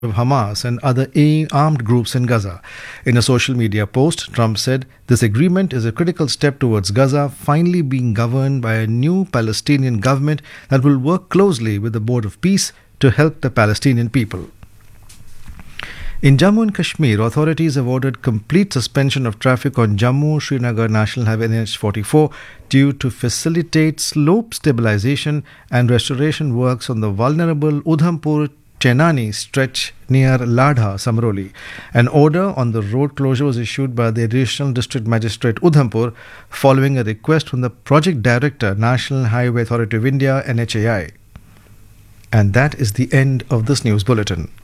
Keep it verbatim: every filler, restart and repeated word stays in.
of Hamas and other a- armed groups in Gaza. In a social media post, Trump said this agreement is a critical step towards Gaza finally being governed by a new Palestinian government that will work closely with the Board of Peace to help the Palestinian people. In Jammu and Kashmir, authorities have ordered complete suspension of traffic on Jammu-Srinagar National Highway N H forty-four due to facilitate slope stabilization and restoration works on the vulnerable Udhampur-Chenani stretch near Ladha, Samroli. An order on the road closure was issued by the Additional District Magistrate Udhampur following a request from the Project Director, National Highway Authority of India, N H A I. And that is the end of this news bulletin.